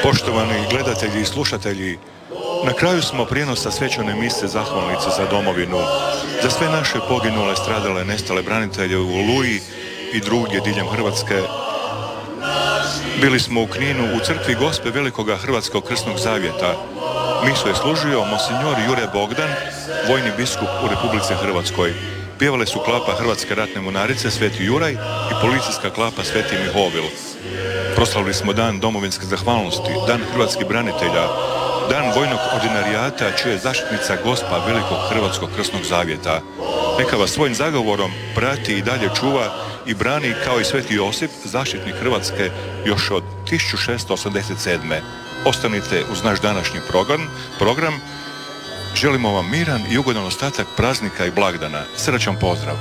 Poštovani gledatelji i slušatelji, na kraju smo prijenosa svečane mise zahvalnice za domovinu, za sve naše poginule, stradale, nestale branitelje u Oluji i drugdje diljem Hrvatske. Bili smo u Kninu u crkvi Gospe Velikoga Hrvatskog krsnog zavjeta. Misu je služio monsinjor Jure Bogdan, vojni biskup u Republici Hrvatskoj. Pjevale su klapa Hrvatske ratne mornarice Sveti Juraj i policijska klapa Sveti Mihovil. Proslavili smo dan domovinske zahvalnosti, dan hrvatskih branitelja, dan vojnog ordinarijata čija je zaštitnica Gospa Velikog Hrvatskog krsnog zavjeta. Neka vas svojim zagovorom prati i dalje čuva i brani kao i Sveti Josip, zaštitnik Hrvatske još od 1687. Ostanite uz naš današnji program. Želimo vam miran i ugodan ostatak praznika i blagdana. Srećan pozdrav!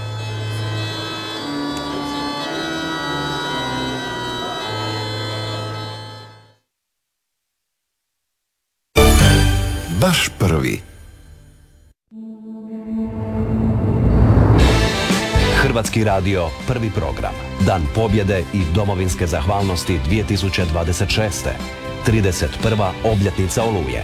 Baš prvi. Hrvatski radio, prvi program. Dan pobjede i domovinske zahvalnosti 2026. 31. obljetnica Oluje.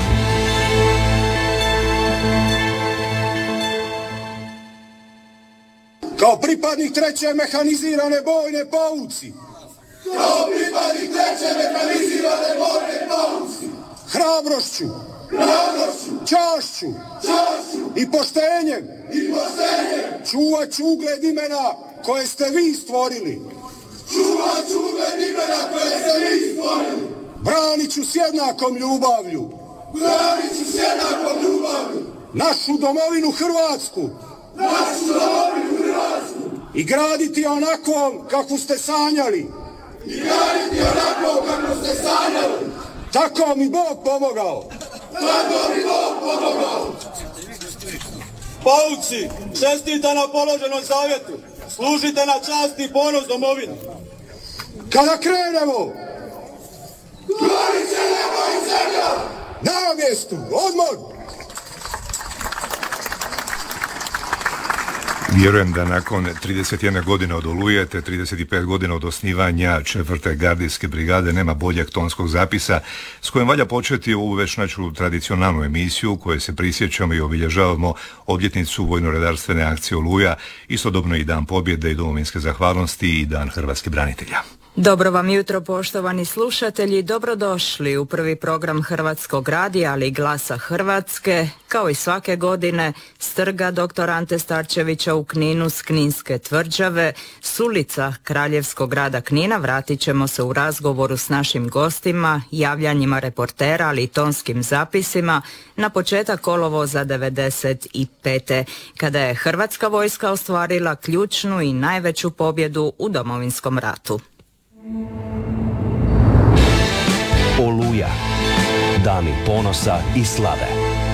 Kao pripadnik 3. mehanizirane bojne pauci. Kao pripadnik 3. mehanizirane bojne pauci. Hrabrošću. Čašću. I poštenjem. Čuvat ću ugled imena koje ste vi stvorili. Branit ću s jednakom ljubavlju. Našu domovinu Hrvatsku. I graditi onako kako ste sanjali. Tako mi Bog pomogao. Pauci, čestite na položenom zavjetu. Služite na čast i ponos domovine. Kada krenemo, na mjestu, odmor. Vjerujem da nakon 31 godine od Oluje te 35 godina od osnivanja 4. gardijske brigade nema boljeg tonskog zapisa s kojim valja početi ovu već načelu tradicionalnu emisiju u kojoj se prisjećamo i obilježavamo obljetnicu vojno-redarstvene akcije Oluja, istodobno i dan pobjede i domovinske zahvalnosti i dan hrvatskih branitelja. Dobro vam jutro, poštovani slušatelji, dobrodošli u prvi program Hrvatskog radija, ali i Glasa Hrvatske. Kao i svake godine, s trga dr. Ante Starčevića u Kninu s Kninske tvrđave, s ulica Kraljevskog grada Knina, vratit ćemo se u razgovoru s našim gostima, javljanjima reportera, ali i tonskim zapisima, na početak kolovoza 95. kada je Hrvatska vojska ostvarila ključnu i najveću pobjedu u Domovinskom ratu. Oluja. Dani ponosa i slave.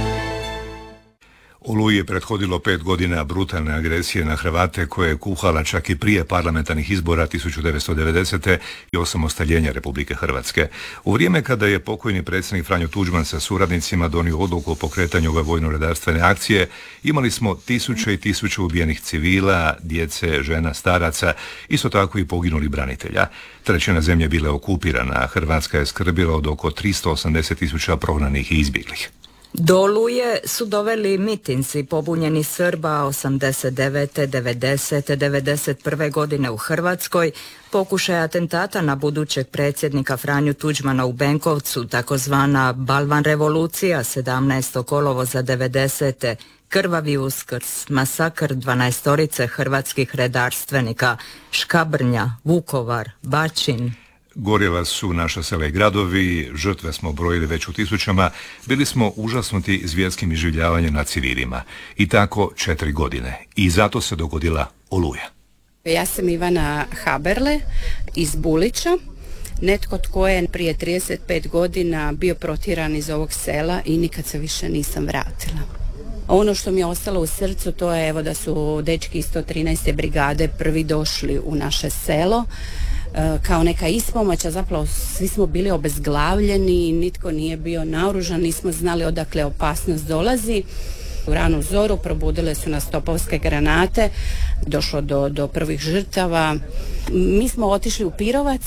Oluji je prethodilo 5 godina brutalne agresije na Hrvate koje je kuhala čak i prije parlamentarnih izbora 1990. i osamostaljenja Republike Hrvatske. U vrijeme kada je pokojni predsjednik Franjo Tuđman sa suradnicima donio odluku o pokretanju ove vojno-redarstvene akcije, imali smo tisuće i tisuće ubijenih civila, djece, žena, staraca, isto tako i poginuli branitelja. Trećina zemlje bila je okupirana, a Hrvatska je skrbila od oko 380.000 prognanih i izbjeglih. Do Oluje su doveli mitinci pobunjeni Srba 89., 90., 91. godine u Hrvatskoj, pokušaj atentata na budućeg predsjednika Franju Tuđmana u Benkovcu, takozvana Balvan revolucija 17. kolovoza 90., krvavi Uskrs, masakr 12 hrvatskih redarstvenika, Škabrnja, Vukovar, Bačin. Gorjela su naša sela i gradovi, žrtve smo brojili već u tisućama, bili smo užasnuti zvjerskim iživljavanjem nad civilima. I tako 4 godine. I zato se dogodila Oluja. Ja sam Ivana Haberle iz Bulića, netko tko je prije 35 godina bio protjeran iz ovog sela i nikad se više nisam vratila. Ono što mi je ostalo u srcu to je evo da su dečki iz 113. brigade prvi došli u naše selo kao neka ispomoć, a zapravo svi smo bili obezglavljeni, nitko nije bio naoružan, nismo znali odakle opasnost dolazi. U ranu zoru probudile su nas topovske granate, došlo do prvih žrtava. Mi smo otišli u Pirovac,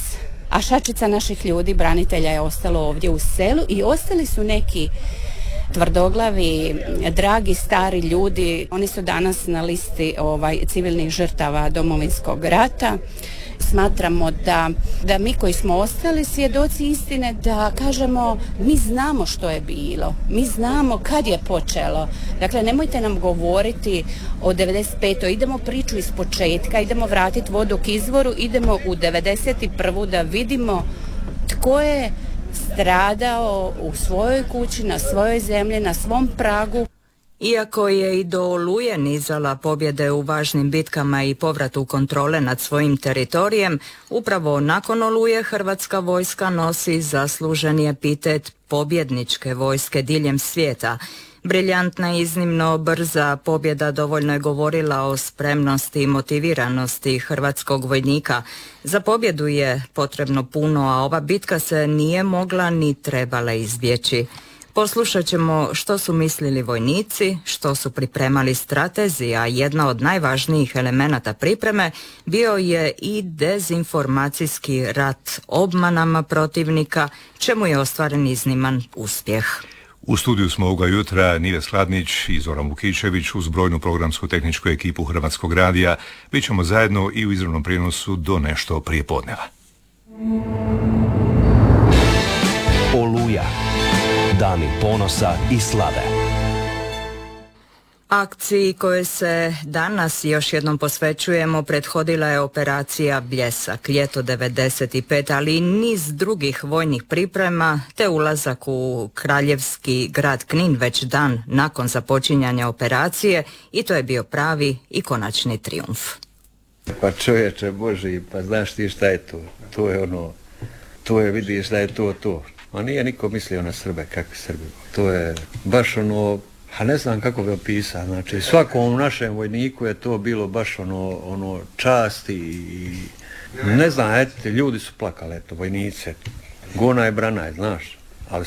a šačica naših ljudi, branitelja, je ostalo ovdje u selu i ostali su neki tvrdoglavi, dragi, stari ljudi. Oni su danas na listi civilnih žrtava Domovinskog rata. Smatramo da mi koji smo ostali svjedoci istine, da kažemo mi znamo što je bilo, mi znamo kad je počelo. Dakle, nemojte nam govoriti o 95. Idemo priču iz početka, idemo vratiti vodu k izvoru, idemo u 91. da vidimo tko je stradao u svojoj kući, na svojoj zemlji, na svom pragu. Iako je i do Oluje nizala pobjede u važnim bitkama i povratu kontrole nad svojim teritorijem, upravo nakon Oluje Hrvatska vojska nosi zasluženi epitet pobjedničke vojske diljem svijeta. Briljantna i iznimno brza pobjeda dovoljno je govorila o spremnosti i motiviranosti hrvatskog vojnika. Za pobjedu je potrebno puno, a ova bitka se nije mogla ni trebala izbjeći. Poslušat ćemo što su mislili vojnici, što su pripremali stratezi, a jedna od najvažnijih elemenata pripreme bio je i dezinformacijski rat obmanama protivnika, čemu je ostvaren izniman uspjeh. U studiju smo ovoga jutra Nive Skladnić i Zoran Vukičević uz brojnu programsku tehničku ekipu Hrvatskog radija. Bit ćemo zajedno i u izravnom prijenosu do nešto prije podneva. Oluja. Dani ponosa i slave. Akciji koje se danas još jednom posvećujemo prethodila je operacija Bljesak, ljeto 95, ali i niz drugih vojnih priprema, te ulazak u kraljevski grad Knin već dan nakon započinjanja operacije, i to je bio pravi i konačni trijumf. Pa čovječe Boži, pa znaš ti šta je to? To je ono, to je, vidiš da je to. A nije niko mislio na Srbe, kakvi Srbi. To je baš ono, a ne znam kako bi opisao, znači svakom našem vojniku je to bilo baš ono čast i ne znam, ljudi su plakali, vojnice, gonaj branaj, znaš, ali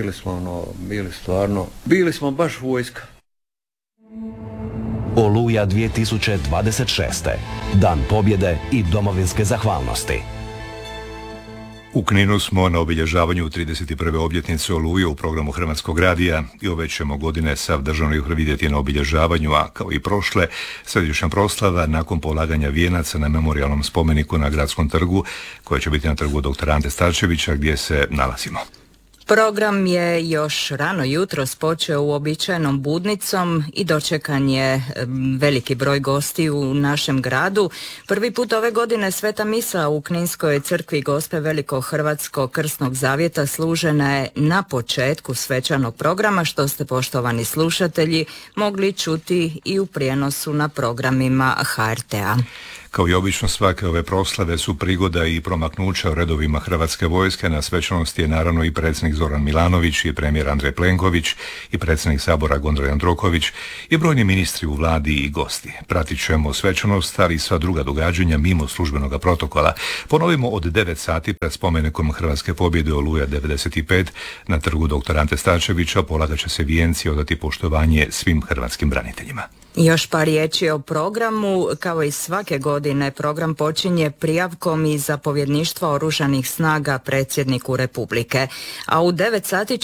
bili smo baš vojska. Oluja 2026. Dan pobjede i domovinske zahvalnosti. U Kninu smo na obilježavanju 31. obljetnice Oluje u programu Hrvatskog radija i ove ćemo godine sav državni vrh vidjeti na obilježavanju, a kao i prošle, središnja proslava nakon polaganja vijenaca na memorijalnom spomeniku na Gradskom trgu, koja će biti na trgu dr. Ante Starčevića gdje se nalazimo. Program je još rano jutros počeo uobičajenom budnicom i dočekan je veliki broj gostiju u našem gradu. Prvi put ove godine sveta misa u Kninskoj crkvi Gospe Velikohrvatskog krsnog zavjeta služena je na početku svečanog programa, što ste, poštovani slušatelji, mogli čuti i u prijenosu na programima HRT-a. Kao i obično, svake ove proslave su prigoda i promaknuća u redovima Hrvatske vojske. Na svečanosti je naravno i predsjednik Zoran Milanović i premijer Andrej Plenković i predsjednik Sabora Gordan Jandroković i brojni ministri u vladi i gosti. Pratit ćemo svečanost, ali i sva druga događanja mimo službenog protokola. Ponovimo, od 9 sati pred spomenikom Hrvatske pobjede Oluja 95 na trgu dr. Ante Starčevića polagat će se vijenci i odati poštovanje svim hrvatskim braniteljima. Još par riječi o programu. Kao i svake godine, program počinje prijavkom iz zapovjedništva Oružanih snaga predsjedniku Republike. A u 9 sati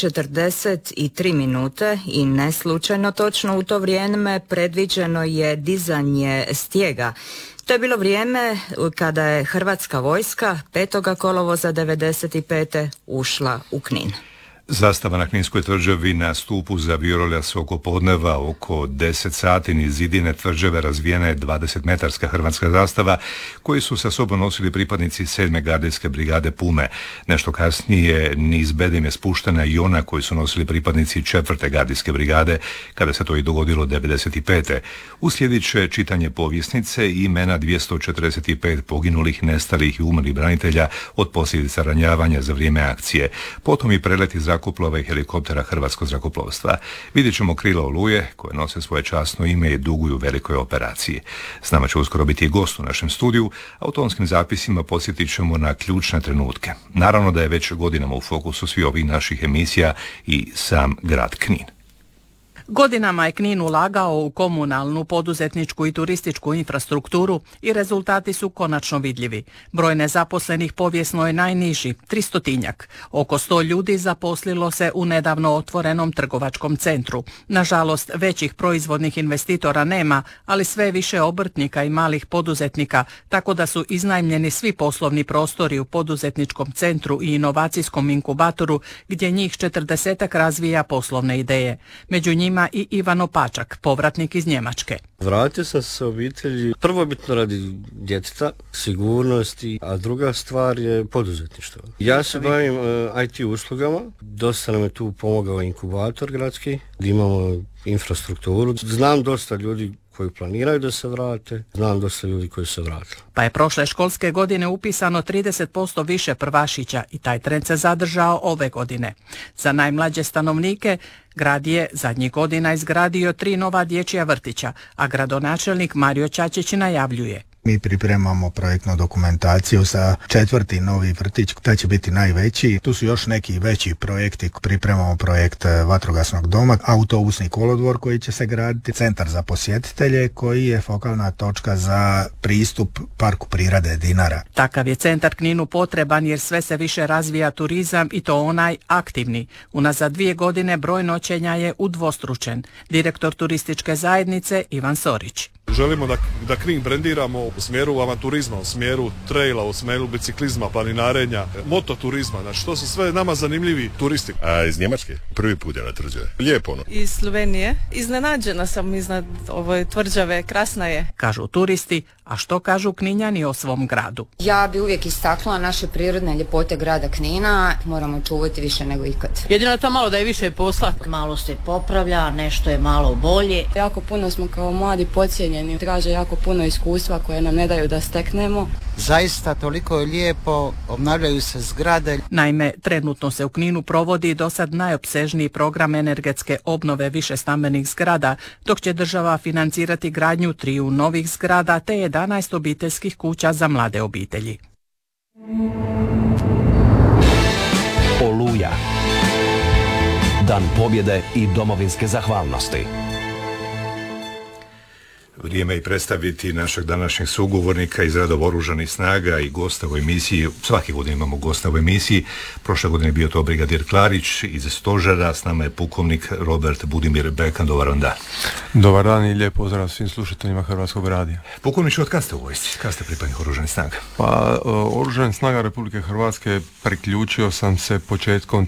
43 minute i ne slučajno točno u to vrijeme predviđeno je dizanje stijega. To je bilo vrijeme kada je Hrvatska vojska 5. kolovoza 95. ušla u Knin. Zastava na Kninskoj tvrđavi na stupu zavirala se oko podneva, oko 10 sati niz zidine tvrđave razvijena je 20-metarska hrvatska zastava koju su sa sobom nosili pripadnici 7. gardijske brigade Pume. Nešto kasnije niz bedem je spuštena i ona koju su nosili pripadnici 4. gardijske brigade, kada se to i dogodilo 95. Uslijedit će čitanje povjesnice i imena 245 poginulih, nestalih i umrlih branitelja od posljedica ranjavanja za vrijeme akcije. Potom i preleti zrakoplova i helikoptera Hrvatskog zrakoplovstva. Vidjet ćemo krila Oluje koje nose svoje časno ime i duguju velikoj operaciji. S nama će uskoro biti i gost u našem studiju, a u tonskim zapisima podsjetit ćemo na ključne trenutke. Naravno da je već godinama u fokusu svi ovih naših emisija i sam grad Knin. Godinama je Knin ulagao u komunalnu, poduzetničku i turističku infrastrukturu i rezultati su konačno vidljivi. Broj nezaposlenih povijesno je najniži, 300-tinjak. Oko 100 ljudi zaposlilo se u nedavno otvorenom trgovačkom centru. Nažalost, većih proizvodnih investitora nema, ali sve više obrtnika i malih poduzetnika, tako da su iznajmljeni svi poslovni prostori u poduzetničkom centru i inovacijskom inkubatoru, gdje njih 40-ak razvija poslovne ideje. Među njima i Ivan Opačak, povratnik iz Njemačke. Vratio sam se obitelji, prvobitno radi djeteta, sigurnosti, a druga stvar je poduzetništvo. Ja se bavim IT uslugama, dosta nam je tu pomogao inkubator gradski, gdje imamo infrastrukturu. Znam dosta ljudi koji planiraju da se vrate, znam dosta ljudi koji se vrate. Pa je prošle školske godine upisano 30% više prvašića i taj trend se zadržao ove godine. Za najmlađe stanovnike grad je zadnjih godina izgradio 3 nova dječja vrtića, a gradonačelnik Mario Čačić najavljuje. Mi pripremamo projektnu dokumentaciju za 4. novi vrtić, taj će biti najveći. Tu su još neki veći projekti, pripremamo projekt vatrogasnog doma, autobusni kolodvor koji će se graditi, centar za posjetitelje koji je fokalna točka za pristup Parku prirode Dinara. Takav je centar Kninu potreban jer sve se više razvija turizam i to onaj aktivni. Unazad 2 godine broj noćenja je udvostručen. Direktor turističke zajednice Ivan Sorić. Želimo da Knin brendiramo u smjeru avanturizma, u smjeru traila, u smjeru biciklizma, planinarenja, mototurizma, znači to su sve nama zanimljivi turisti. A iz Njemačke? Prvi put je na tvrđave. Lijepo ono. Iz Slovenije. Iznenađena sam iznad ove tvrđave, krasna je. Kažu turisti, a što kažu Kninjani o svom gradu? Ja bi uvijek istaknula naše prirodne ljepote grada Knina, moramo čuvati više nego ikad. Jedino to malo da je više posla. Malo se popravlja, nešto je malo bolje. Jako puno smo kao mladi podcijenjeni, traže jako puno iskustva koje nam ne daju da steknemo. Zaista toliko je lijepo, obnavljaju se zgrade. Naime, trenutno se u Kninu provodi dosad najopsežniji program energetske obnove višestambenih zgrada, dok će država financirati gradnju 3 novih zgrada te 11 obiteljskih kuća za mlade obitelji. Oluja. Dan pobjede i domovinske zahvalnosti. Vrijeme je predstaviti našeg današnjeg sugovornika iz redova Oružanih snaga i gosta u emisiji. Svake godine imamo gosta u emisiji. Prošle godine je bio to brigadir Klarić iz stožera. S nama je pukovnik Robert Budimir Bekan. Dobar dan. Dobar dan i lijep pozdrav svim slušateljima Hrvatskog radija. Pukovniče, od kad ste u vojsci? Kad ste pripadnik Oružanih snaga? Pa, Oružanih snaga Republike Hrvatske priključio sam se početkom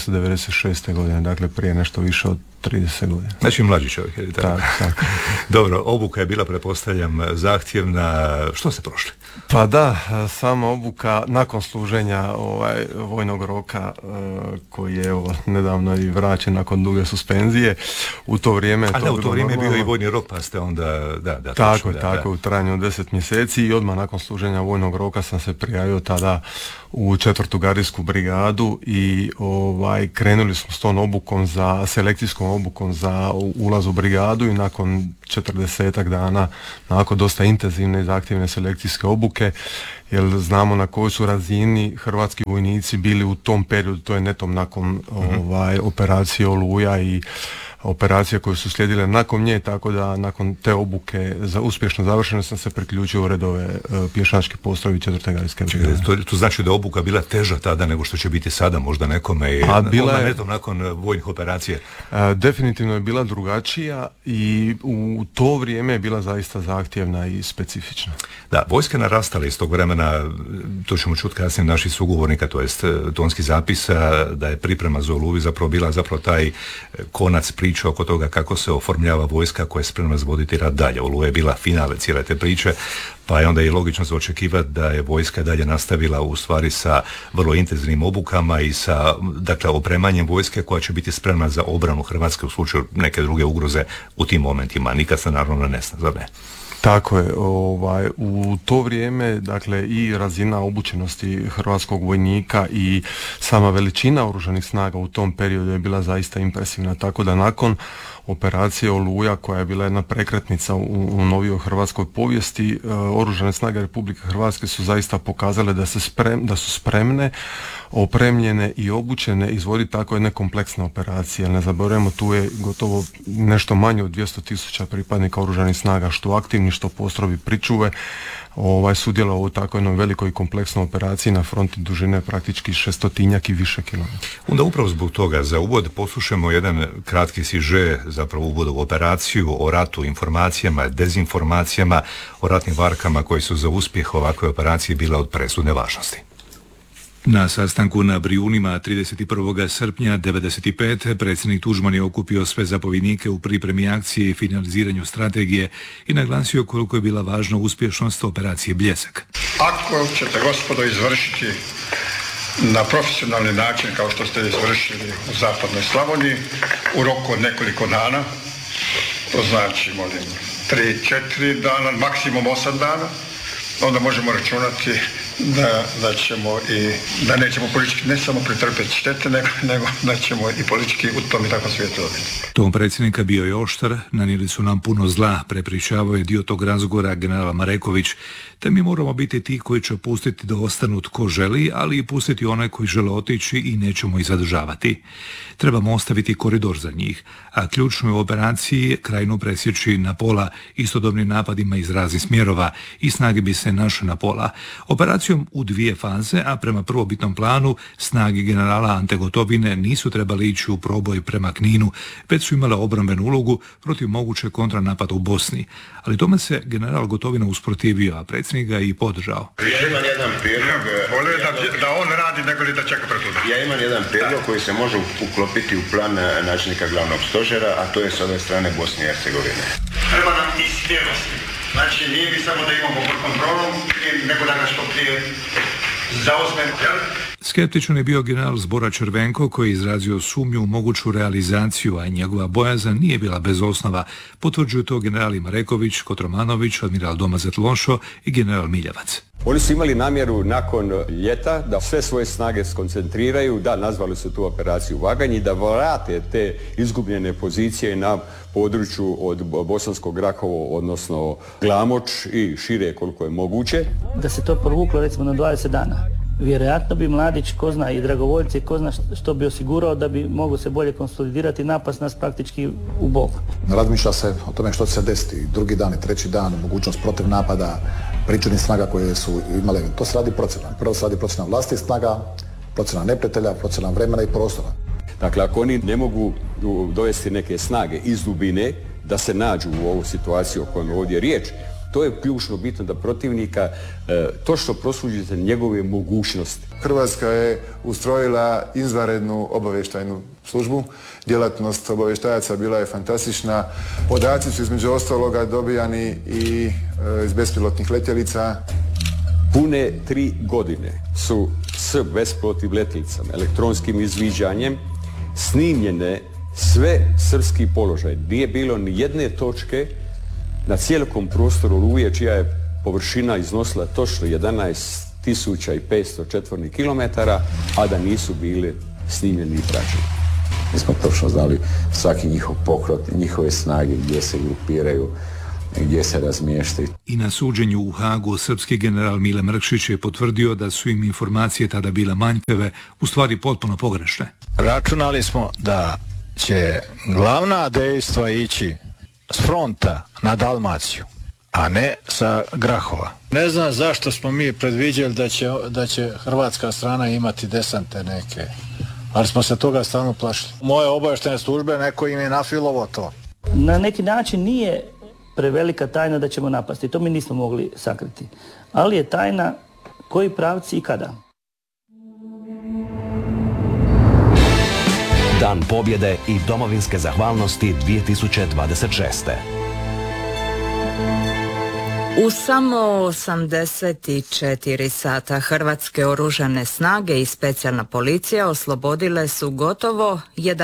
1996. godine, dakle prije nešto više od 30 godina. Znači mlađi čovjek, je tako? Tak. Dobro, obuka je bila, pretpostavljam, zahtjevna. Što ste prošli? Pa da, sama obuka nakon služenja vojnog roka koji je nedavno i vraćen nakon duge suspenzije. U to vrijeme... A da, u to vrijeme je bio i vojni rok, pa ste onda... Tako, u trajanju 10 mjeseci i odmah nakon služenja vojnog roka sam se prijavio tada u 4. gardijsku brigadu i krenuli smo s tom obukom selekcijskom obukom za ulaz u brigadu i nakon 40 dana, nakon dosta intenzivne i zahtjevne selekcijske obuke, jer znamo na kojoj su razini hrvatski vojnici bili u tom periodu, to je netom nakon operacije Oluja i operacije koje su slijedile nakon nje, tako da nakon te obuke za uspješno završene sam se priključio u redove pješačke postrojbe 4. gardijske brigade. To znači da je obuka bila teža tada nego što će biti sada možda nekome i nakon vojnih operacija? Definitivno je bila drugačija i u to vrijeme je bila zaista zahtjevna i specifična. Da, vojska narastala iz tog vremena, to ćemo čuti kasnije naših sugovornika, to jest tonskih zapisa, da je priprema za Oluju zapravo bila taj konac priče oko toga kako se oformljava vojska koja je spremna izvoditi rat dalje. Oluja je bila finale cijele te priče, pa je onda i logično za očekivati da je vojska dalje nastavila u stvari sa vrlo intenzivnim obukama i sa opremanjem vojske koja će biti spremna za obranu Hrvatske u slučaju neke druge ugroze u tim momentima. Nikad se naravno ne zna, zar ne? Tako je, u to vrijeme, dakle, i razina obučenosti hrvatskog vojnika i sama veličina oružanih snaga u tom periodu je bila zaista impresivna, tako da nakon operacije Oluja, koja je bila jedna prekretnica u novijoj hrvatskoj povijesti, Oružane snage Republike Hrvatske su zaista pokazale da su spremne opremljene i obučene izvoditi tako jedne kompleksne operacije. Ne zaboravimo, tu je gotovo nešto manje od 200.000 pripadnika oružanih snaga, što aktivni, što postrojbi pričuve, sudjelovao u takvoj jednoj velikoj i kompleksnoj operaciji na fronti dužine praktički 600 i više kilometara. Onda upravo zbog toga za uvod poslušamo jedan kratki siže, zapravo uvod u operaciju, o ratu, informacijama, dezinformacijama, o ratnim varkama koji su za uspjeh ovakve operacije bile od presudne važnosti. Na sastanku na Brijunima 31. srpnja 1995. predsjednik Tuđman je okupio sve zapovjednike u pripremi akcije i finaliziranju strategije i naglasio koliko je bila važna uspješnost operacije Bljesak. Ako ćete, gospodo, izvršiti na profesionalni način kao što ste izvršili u zapadnoj Slavoniji u roku od nekoliko dana, to znači, molim, 3-4 dana, maksimum 8 dana, onda možemo računati da ćemo i da nećemo politički ne samo pretrpjeti štete, nego da ćemo i politički u tom i takvom svijetu dobiti. Tom predsjednika bio je oštar, nanijeli su nam puno zla, prepričavao je dio tog razgovora general Mareković, te mi moramo biti ti koji će pustiti da ostanu tko želi, ali i pustiti one koji žele otići i nećemo ih zadržavati. Trebamo ostaviti koridor za njih, a ključno je u operaciji krajinu presjeći na pola istodobnim napadima iz raznih smjerova i snage bi se našle na pola. Operacijom u 2 faze, a prema prvobitnom planu snage generala Ante Gotovine nisu trebali ići u proboj prema Kninu, već su imale obrambenu ulogu protiv mogućeg kontranapada u Bosni. Ali tome se general Gotovina usprotivio, a predsjednik ga i podržao. Ja imam jedan prijedlog. Volio da on radi nego li da čeka pretuda. Ja imam jedan prijedlog koji se može uklopiti u plan načelnika glavnog stožera, a to je s ove strane Bosne i Hercegovine. Treba nam iskrenosti. Znači nije mi samo da imamo pod kontrolom, nego da ga što prije zauzmemo. Skeptičan je bio general Zbora Červenko koji je izrazio sumnju u moguću realizaciju, a njegova bojazan nije bila bez osnova. Potvrđuju to generali Mareković, Kotromanović, admiral Domazet Lošo i general Miljavac. Oni su imali namjeru nakon ljeta da sve svoje snage skoncentriraju, da nazvali su tu operaciju Vaganj i da vrate te izgubljene pozicije na području od Bosanskog Rakovo, odnosno Glamoč i šire koliko je moguće. Da se to provuklo recimo na 20 dana. Vjerojatno bi Mladić, ko zna, i dragovoljci, ko zna što bi osigurao da bi mogao se bolje konsolidirati i napast nas praktički u bok. Razmišlja se o tome što će se desiti drugi dan i treći dan, mogućnost protiv napada, pričuvnih snaga koje su imale. To se radi procjena. Prvo se radi procjena vlastitih snaga, procjena neprijatelja, procjena vremena i prostora. Dakle, ako oni ne mogu dovesti neke snage iz dubine da se nađu u ovu situaciju o kojoj je ovdje riječ, to je ključno bitno da protivnika točno prosuđujete njegove mogućnosti. Hrvatska je ustrojila izvanrednu obavještajnu službu. Djelatnost obavještajaca bila je fantastična. Podaci su između ostaloga dobijani i iz bespilotnih letjelica. Pune 3 godine su s bespilotnim letjelicama, elektronskim izviđanjem snimljene sve srpski položaj. Nije bilo ni jedne točke na cijelokom prostoru Oluje, čija je površina iznosila točno 11.500 četvornih kilometara, a da nisu bili snimljeni i praćeni. Mi smo točno znali svaki njihov pokrot, njihove snage, gdje se grupiraju, gdje se razmještaju. I na suđenju u Hagu srpski general Mile Mrkšić je potvrdio da su im informacije tada bile manjkave, u stvari potpuno pogrešne. Računali smo da će glavna dejstva ići s fronta na Dalmaciju, a ne sa Grahova. Ne znam zašto smo mi predviđali da će hrvatska strana imati desante neke, ali smo se toga stalno plašili. Moje obavještajne službe, neko im je nafilovo to. Na neki način nije prevelika tajna da ćemo napasti, to mi nismo mogli sakriti, ali je tajna koji pravci i kada. Dan pobjede i domovinske zahvalnosti 2026. U samo 84 sata Hrvatske oružane snage i specijalna policija oslobodile su gotovo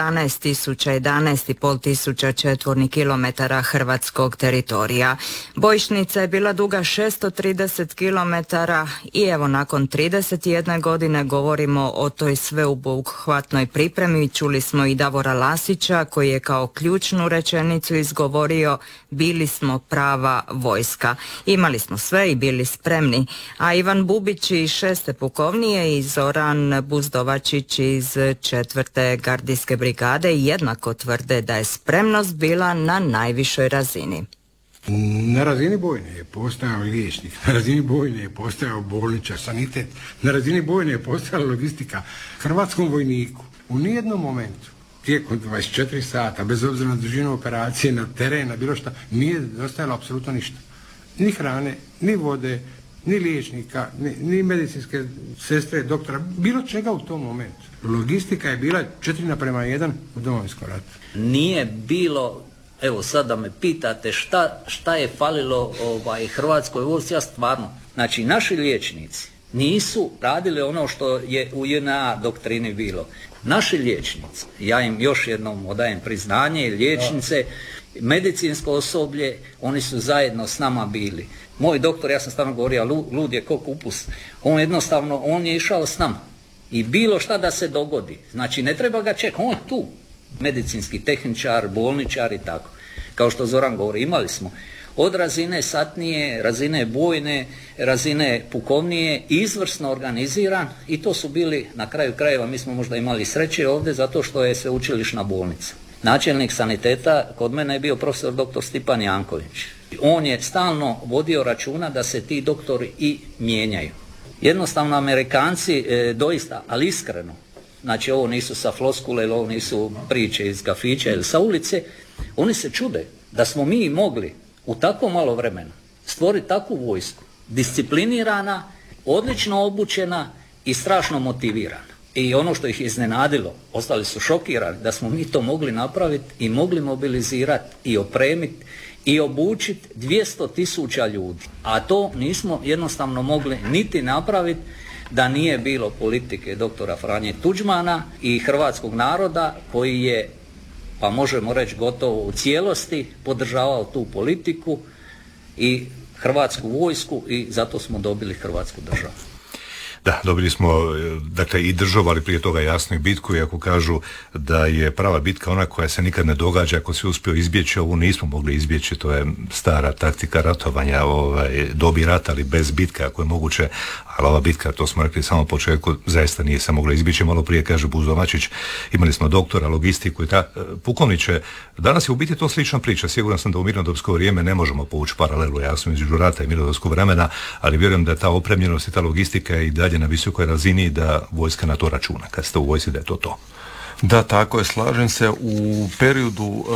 11.500 četvornih kilometara hrvatskog teritorija. Bojišnica je bila duga 630 kilometara i evo nakon 31 godine govorimo o toj sveobuhvatnoj pripremi. Čuli smo i Davora Lasića koji je kao ključnu rečenicu izgovorio: bili smo prava vojska. Imali smo sve i bili spremni, a Ivan Bubić iz 6. pukovnije i Zoran Buzdovačić iz 4. gardijske brigade jednako tvrde da je spremnost bila na najvišoj razini. Na razini bojne je postojao liječnik, na razini bojne je postojao bolničar, sanitet, na razini bojne je postojala logistika. Hrvatskom vojniku u nijednom momentu tijekom 24 sata, bez obzira na dužinu operacije, na teren, na bilo šta, nije dostajalo apsolutno ništa. Ni hrane, ni vode, ni liječnika, ni medicinske sestre, doktora, bilo čega u tom momentu. Logistika je bila 4:1 u Domovinskom ratu. Nije bilo, evo sad da me pitate šta je falilo Hrvatskoj vojsci, ja stvarno, znači naši liječnici nisu radili ono što je u JNA doktrini bilo. Naši liječnici, ja im još jednom odajem priznanje, liječnice, medicinsko osoblje, oni su zajedno s nama bili. Moj doktor, ja sam stalno govorio, lud je ko kupus, on je išao s nama. I bilo šta da se dogodi, znači ne treba ga čekati, on je tu. Medicinski tehničar, bolničar i tako. Kao što Zoran govori, imali smo od razine satnije, razine bojne, razine pukovnije, izvrsno organiziran i to su bili na kraju krajeva, mi smo možda imali sreće ovdje zato što je sveučilišna bolnica. Načelnik saniteta kod mene je bio profesor dr. Stipan Janković. On je stalno vodio računa da se ti doktori i mijenjaju. Jednostavno Amerikanci doista, ali iskreno, znači ovo nisu sa floskule ili ovo nisu priče iz kafića ili sa ulice, oni se čude da smo mi mogli u tako malo vremena stvoriti takvu vojsku, disciplinirana, odlično obučena i strašno motivirana. I ono što ih iznenadilo, ostali su šokirani da smo mi to mogli napraviti i mogli mobilizirati i opremiti i obučiti 200.000 ljudi. A to nismo jednostavno mogli niti napraviti da nije bilo politike doktora Franje Tuđmana i hrvatskog naroda koji je, pa možemo reći gotovo u cijelosti, podržavao tu politiku i hrvatsku vojsku i zato smo dobili Hrvatsku državu. Da, dobili smo dakle i državu, ali prije toga jasno i bitku, iako kažu da je prava bitka ona koja se nikad ne događa, ako se uspio izbjeći, ovu nismo mogli izbjeći, to je stara taktika ratovanja, dobi rata, ali bez bitke ako je moguće, ali ova bitka, to smo rekli samo u početku, zaista nije se mogla izbjeći. Malo prije kaže Buzdovačić, imali smo doktora, logistiku i pukovniče, danas je u biti to slična priča, siguran sam da u mirnodopsko vrijeme ne možemo povući paralelu jasno između rata i mirnodopskog vremena, ali vjerujem da ta opremljenost i ta logistika i dalje na visokoj razini, da vojska na to računa kad ste u vojsci, da je to. Da, tako je, slažem se. U periodu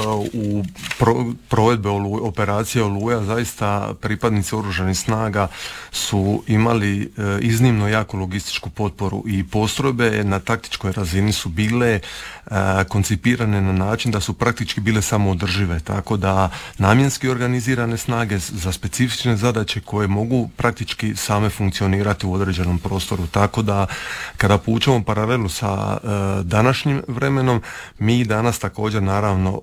provedbe operacije Oluja zaista pripadnici oružanih snaga su imali iznimno jaku logističku potporu i postrojbe na taktičkoj razini su bile koncipirane na način da su praktički bile samoodržive, tako da namjenski organizirane snage za specifične zadaće koje mogu praktički same funkcionirati u određenom prostoru, tako da kada povučemo paralelu sa današnjim vremenom, mi danas također naravno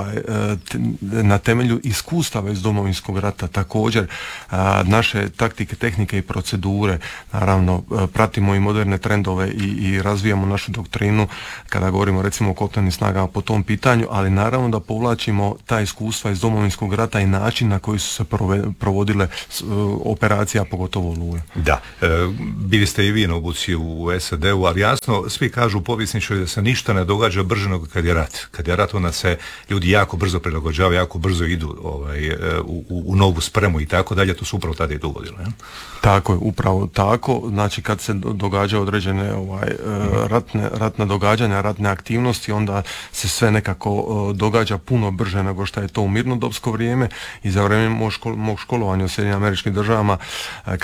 na temelju iskustava iz Domovinskog rata također naše taktike, tehnike i procedure, naravno pratimo i moderne trendove i razvijamo našu doktrinu kada govorimo recimo o kopnenim snagama po tom pitanju, ali naravno da povlačimo ta iskustva iz Domovinskog rata i način na koji su se provodile operacija, pogotovo Oluja. Da, bili ste i vi na obuci u SAD-u, ali jasno, svi kažu povjesničari da se ništa ne događa brže nego kad je rat. Kad je rat, onda se ljudi jako brzo prilagođavaju, jako brzo idu u novu spremu i tako dalje, to su upravo tada i dogodilo. Ja? Tako je, upravo tako. Znači kad se događaju određene ratna događanja, ratne aktivnosti, onda se sve nekako događa puno brže nego što je to u mirnodopsko vrijeme i za vrijeme mog školovanja u SAD-u